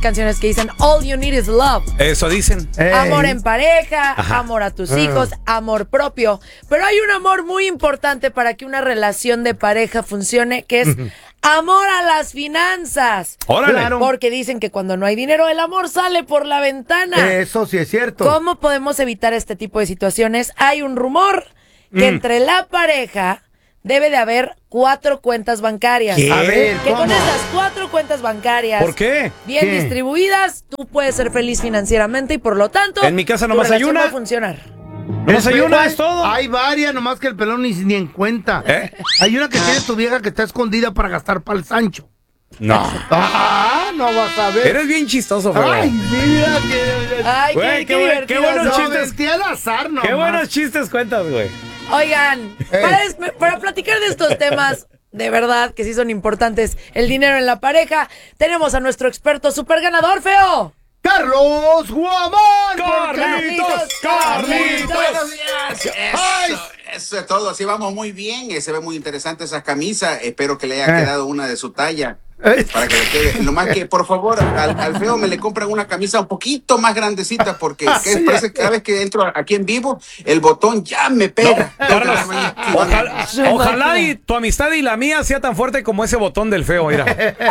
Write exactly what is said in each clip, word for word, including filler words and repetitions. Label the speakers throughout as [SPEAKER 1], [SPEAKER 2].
[SPEAKER 1] canciones que dicen All you need is love.
[SPEAKER 2] Eso dicen.
[SPEAKER 1] Ey. Amor en pareja,
[SPEAKER 2] Ajá.
[SPEAKER 1] amor a tus hijos, uh. amor propio. Pero hay un amor muy importante para que una relación de pareja funcione, que es amor a las finanzas.
[SPEAKER 2] Órale.
[SPEAKER 1] Claro. Porque dicen que cuando no hay dinero, el amor sale por la ventana.
[SPEAKER 3] Eso sí es cierto.
[SPEAKER 1] ¿Cómo podemos evitar este tipo de situaciones? Hay un rumor que mm. entre la pareja debe de haber cuatro cuentas bancarias.
[SPEAKER 3] ¿Qué? A ver,
[SPEAKER 1] que
[SPEAKER 3] ¿cómo?
[SPEAKER 1] con esas cuatro cuentas bancarias
[SPEAKER 2] ¿Por qué?
[SPEAKER 1] bien
[SPEAKER 3] ¿Qué?
[SPEAKER 1] distribuidas, tú puedes ser feliz financieramente y por lo tanto
[SPEAKER 2] en mi casa nomás
[SPEAKER 1] tu
[SPEAKER 2] hay
[SPEAKER 1] relación
[SPEAKER 2] una.
[SPEAKER 1] va a funcionar.
[SPEAKER 2] Nomás hay una, es todo.
[SPEAKER 3] Hay varias, nomás que el pelón ni, ni en cuenta.
[SPEAKER 2] ¿Eh?
[SPEAKER 3] Hay una que tiene tu vieja que está escondida para gastar para el Sancho.
[SPEAKER 2] No.
[SPEAKER 3] Ah, no vas a ver.
[SPEAKER 2] Eres bien chistoso, Feo.
[SPEAKER 3] Ay, mira que...
[SPEAKER 1] Ay,
[SPEAKER 2] Güey,
[SPEAKER 1] qué,
[SPEAKER 2] qué,
[SPEAKER 1] qué,
[SPEAKER 2] buen- qué
[SPEAKER 1] divertido.
[SPEAKER 2] buenos
[SPEAKER 3] No,
[SPEAKER 2] chistes.
[SPEAKER 3] vestí al azar nomás.
[SPEAKER 2] Qué buenos chistes cuentas, güey.
[SPEAKER 1] Oigan, para, es- para platicar de estos temas, de verdad que sí son importantes, el dinero en la pareja, tenemos a nuestro experto super ganador, Feo.
[SPEAKER 3] ¡Carlos Guamán!
[SPEAKER 2] ¡Carlitos! ¡Carlitos!
[SPEAKER 4] Buenos días.
[SPEAKER 3] Ay.
[SPEAKER 4] Eso, eso es todo. Así vamos muy bien. Eh, Se ve muy interesante esa camisa. Espero que le haya
[SPEAKER 3] Eh.
[SPEAKER 4] quedado una de su talla.
[SPEAKER 3] Eh.
[SPEAKER 4] Para que le quede. Lo más que, por favor, al, al Feo me le compran una camisa un poquito más grandecita porque que parece que cada vez que entro aquí en vivo, el botón ya me pega.
[SPEAKER 2] No, Carlos, ojalá, ojalá y tu amistad y la mía sea tan fuerte como ese botón del Feo, mira.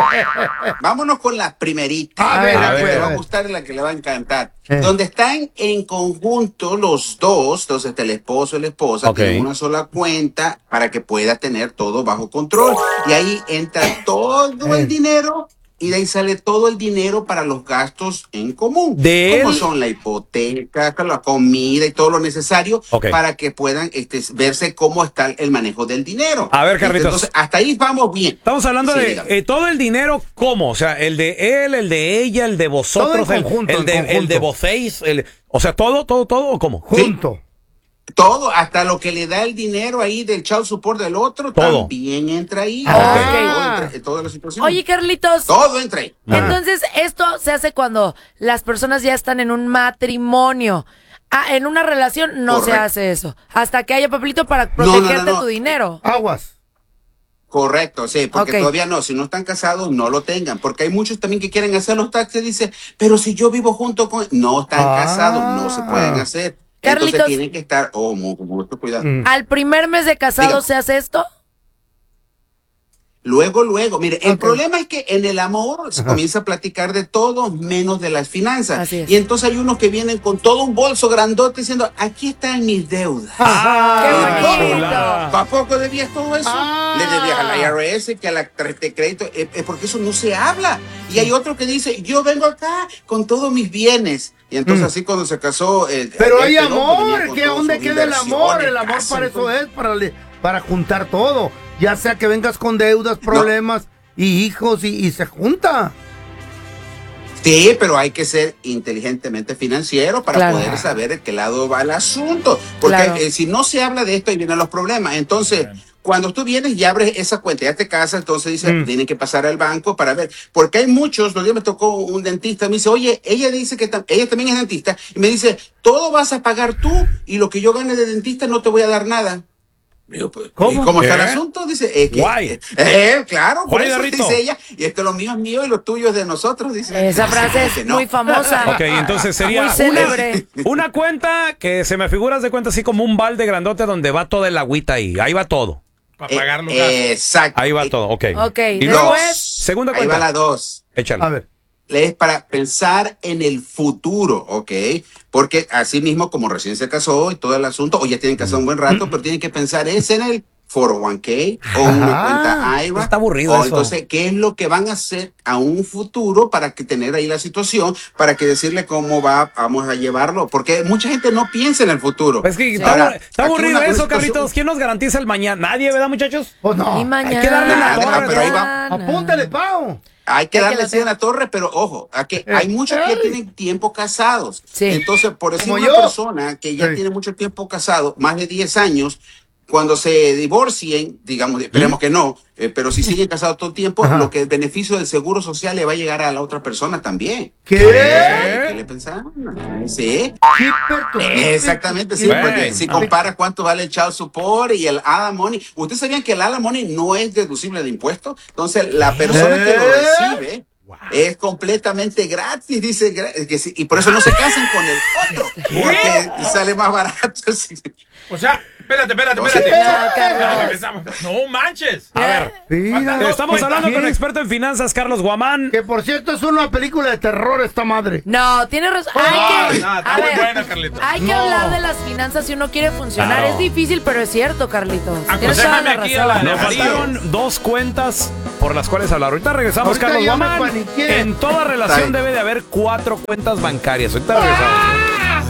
[SPEAKER 4] Vámonos con la primerita.
[SPEAKER 3] A ver,
[SPEAKER 4] la
[SPEAKER 3] a
[SPEAKER 4] que
[SPEAKER 3] ver,
[SPEAKER 4] le va
[SPEAKER 3] a
[SPEAKER 4] a
[SPEAKER 3] ver.
[SPEAKER 4] gustar y la que le va a encantar.
[SPEAKER 3] Eh.
[SPEAKER 4] Donde están en conjunto los dos, entonces el esposo y la esposa,
[SPEAKER 2] Ok.
[SPEAKER 4] tienen una sola cuenta para que pueda tener todo bajo control. Y ahí entra todo
[SPEAKER 3] Eh.
[SPEAKER 4] el dinero y de ahí sale todo el dinero para los gastos en común.
[SPEAKER 2] De
[SPEAKER 4] como
[SPEAKER 2] él.
[SPEAKER 4] son la hipoteca, la comida y todo lo necesario
[SPEAKER 2] Ok.
[SPEAKER 4] para que puedan este, verse cómo está el manejo del dinero.
[SPEAKER 2] A ver, Carlitos.
[SPEAKER 4] Entonces, hasta ahí vamos bien.
[SPEAKER 2] Estamos hablando
[SPEAKER 4] Sí,
[SPEAKER 2] de
[SPEAKER 4] dígame.
[SPEAKER 2] eh, todo el dinero, ¿cómo? O sea, el de él, el de ella, el de vosotros,
[SPEAKER 3] Todo en
[SPEAKER 2] el-
[SPEAKER 3] conjunto,
[SPEAKER 2] el,
[SPEAKER 3] en
[SPEAKER 2] de,
[SPEAKER 3] conjunto.
[SPEAKER 2] el de vocéis, el, o sea, todo, todo, todo, ¿o cómo?
[SPEAKER 3] Junto.
[SPEAKER 4] Todo, hasta lo que le da el dinero ahí del child support del otro,
[SPEAKER 2] Todo.
[SPEAKER 4] también entra ahí.
[SPEAKER 3] Ah.
[SPEAKER 4] Todo entra- toda la situación.
[SPEAKER 1] Oye, Carlitos,
[SPEAKER 4] todo entra ahí.
[SPEAKER 1] entonces esto se hace cuando las personas ya están en un matrimonio. Ah, en una relación no se
[SPEAKER 4] Correcto.
[SPEAKER 1] hace eso. Hasta que haya papelito para
[SPEAKER 4] No, no, no,
[SPEAKER 1] protegerte
[SPEAKER 4] no.
[SPEAKER 1] tu dinero.
[SPEAKER 3] Aguas.
[SPEAKER 4] Correcto, sí, porque
[SPEAKER 1] Ok.
[SPEAKER 4] todavía no, si no están casados, no lo tengan, porque hay muchos también que quieren hacer los taxes, dice, pero si yo vivo junto con... No están
[SPEAKER 3] Ah.
[SPEAKER 4] casados, no se pueden hacer.
[SPEAKER 1] Carlitos.
[SPEAKER 4] Entonces tienen que estar, oh, mu- con mucho cuidado.
[SPEAKER 3] Mm.
[SPEAKER 1] ¿Al primer mes de casado
[SPEAKER 4] Diga.
[SPEAKER 1] se hace esto?
[SPEAKER 4] Luego, luego, mire, el
[SPEAKER 3] Ok.
[SPEAKER 4] problema es que en el amor se comienza a platicar de todo menos de las finanzas.
[SPEAKER 1] Así es.
[SPEAKER 4] Y entonces hay unos que vienen con todo un bolso grandote diciendo, aquí están mis deudas.
[SPEAKER 2] Ah,
[SPEAKER 1] ¡Qué bonito!
[SPEAKER 2] chulada.
[SPEAKER 4] ¿Tampoco debías todo eso?
[SPEAKER 3] Ah.
[SPEAKER 4] Le debías a la I R S, que a la tarjeta de crédito, eh, eh, porque eso no se habla. Y hay otro que dice, yo vengo acá con todos mis bienes. Y entonces
[SPEAKER 3] Mm.
[SPEAKER 4] así cuando se casó... eh,
[SPEAKER 3] Pero
[SPEAKER 4] aquel
[SPEAKER 3] hay
[SPEAKER 4] pelón, pues, venía
[SPEAKER 3] amor,
[SPEAKER 4] con
[SPEAKER 3] ¿qué
[SPEAKER 4] todas
[SPEAKER 3] dónde
[SPEAKER 4] sus
[SPEAKER 3] queda el amor?
[SPEAKER 4] inversiones,
[SPEAKER 3] El amor
[SPEAKER 4] casa,
[SPEAKER 3] para eso
[SPEAKER 4] todo.
[SPEAKER 3] es, para, le- para juntar todo. Ya sea que vengas con deudas, problemas y hijos y, y se junta.
[SPEAKER 4] Sí, pero hay que ser inteligentemente financiero para
[SPEAKER 1] Claro.
[SPEAKER 4] poder saber de qué lado va el asunto. Porque
[SPEAKER 1] Claro.
[SPEAKER 4] eh, si no se habla de esto, ahí vienen los problemas. Entonces, cuando tú vienes y abres esa cuenta, ya te casas, entonces dice,
[SPEAKER 3] Mm.
[SPEAKER 4] tienen que pasar al banco para ver. Porque hay muchos, los días me tocó un dentista, me dice, oye, ella dice que tam- ella también es dentista, y me dice, todo vas a pagar tú y lo que yo gane de dentista no te voy a dar nada. Digo, pues,
[SPEAKER 3] ¿Cómo?
[SPEAKER 4] ¿y ¿Cómo está el
[SPEAKER 2] ¿Qué?
[SPEAKER 4] asunto? Dice, es que,
[SPEAKER 2] Guay.
[SPEAKER 4] eh, claro, por
[SPEAKER 2] Guay,
[SPEAKER 4] eso
[SPEAKER 2] Garrito.
[SPEAKER 4] dice ella, y esto lo mío es mío y lo tuyo es de nosotros, dice.
[SPEAKER 1] Esa frase
[SPEAKER 4] Dice,
[SPEAKER 1] es
[SPEAKER 4] no.
[SPEAKER 1] muy famosa.
[SPEAKER 2] Ok, entonces sería
[SPEAKER 1] Muy
[SPEAKER 2] una,
[SPEAKER 1] célebre.
[SPEAKER 2] una cuenta que se me figuras de cuenta así como un balde grandote donde va toda el agüita ahí. Ahí va todo.
[SPEAKER 5] Para pagar los
[SPEAKER 4] Eh,
[SPEAKER 5] gastos.
[SPEAKER 4] exacto.
[SPEAKER 2] Ahí va todo, ok.
[SPEAKER 1] Ok,
[SPEAKER 2] Y luego,
[SPEAKER 1] después-
[SPEAKER 2] segunda
[SPEAKER 4] Ahí
[SPEAKER 2] cuenta.
[SPEAKER 4] va la dos.
[SPEAKER 2] Échale.
[SPEAKER 3] A ver.
[SPEAKER 4] Es para pensar en el futuro, ¿ok? Porque así mismo, como recién se casó y todo el asunto, o ya tienen casado un buen rato, pero tienen que pensar es en el cuatro oh uno k o una
[SPEAKER 3] Ah,
[SPEAKER 4] cuenta I R A.
[SPEAKER 2] está aburrido
[SPEAKER 4] o
[SPEAKER 2] eso.
[SPEAKER 4] Entonces, ¿qué es lo que van a hacer a un futuro para que tener ahí la situación, para que decirle cómo va, vamos a llevarlo? Porque mucha gente no piensa en el futuro.
[SPEAKER 2] Es que está,
[SPEAKER 4] Ahora,
[SPEAKER 2] aburri- está
[SPEAKER 4] aquí
[SPEAKER 2] aburrido
[SPEAKER 4] una- una
[SPEAKER 2] eso,
[SPEAKER 4] situación-
[SPEAKER 2] Carlitos. ¿Quién nos garantiza el mañana? Nadie, ¿verdad, muchachos?
[SPEAKER 3] Pues no.
[SPEAKER 1] Y mañana.
[SPEAKER 2] que darle la
[SPEAKER 4] torre,
[SPEAKER 1] mañana.
[SPEAKER 4] pero ahí va.
[SPEAKER 3] Apúntale, Pau.
[SPEAKER 4] Hay que
[SPEAKER 1] Hay que
[SPEAKER 4] darle
[SPEAKER 1] lo
[SPEAKER 4] así en
[SPEAKER 1] tenga.
[SPEAKER 4] la torre, pero ojo, a que hay muchos que tienen tiempo casados.
[SPEAKER 1] Sí.
[SPEAKER 4] Entonces, por decir
[SPEAKER 3] Como
[SPEAKER 4] una
[SPEAKER 3] yo.
[SPEAKER 4] persona que ya
[SPEAKER 3] Sí.
[SPEAKER 4] tiene mucho tiempo casado, más de diez años, cuando se divorcien, digamos, esperemos que no, eh, pero si siguen casados todo el tiempo,
[SPEAKER 3] Ajá.
[SPEAKER 4] lo que el beneficio del seguro social le va a llegar a la otra persona también.
[SPEAKER 3] ¿Qué?
[SPEAKER 4] ¿Qué le pensaron? Sí.
[SPEAKER 3] Keeper to keeper.
[SPEAKER 4] Exactamente, sí,
[SPEAKER 2] Bueno.
[SPEAKER 4] porque si compara cuánto vale el child support y el alimony, ¿ustedes sabían que el alimony no es deducible de impuestos? Entonces, la persona que lo
[SPEAKER 3] ¿Eh?
[SPEAKER 4] recibe, Wow. Es completamente gratis, dice, que sí, y por eso no se casan con el otro, porque sale más barato. Sí.
[SPEAKER 5] O sea, espérate, espérate, espérate. No manches.
[SPEAKER 2] A ver,
[SPEAKER 3] Mira,
[SPEAKER 2] estamos hablando ¿qué? con el experto en finanzas, Carlos Guamán.
[SPEAKER 3] Que por cierto es una película de terror esta madre.
[SPEAKER 1] No, tiene razón.
[SPEAKER 5] No,
[SPEAKER 1] hay que,
[SPEAKER 5] no, está muy buena, Carlitos.
[SPEAKER 1] Hay que
[SPEAKER 3] No.
[SPEAKER 1] hablar de las finanzas si uno quiere funcionar.
[SPEAKER 2] Claro.
[SPEAKER 1] Es difícil, pero es cierto, Carlitos. Tienes toda la
[SPEAKER 5] aquí a
[SPEAKER 1] razón.
[SPEAKER 5] la-
[SPEAKER 2] Nos faltaron dos cuentas por las cuales hablar. Ahorita regresamos,
[SPEAKER 3] Ahorita
[SPEAKER 2] Carlos
[SPEAKER 3] ya me
[SPEAKER 2] Guamán.
[SPEAKER 3] paniqué.
[SPEAKER 2] En toda relación
[SPEAKER 4] Ay.
[SPEAKER 2] debe de haber cuatro cuentas bancarias. Ahorita regresamos.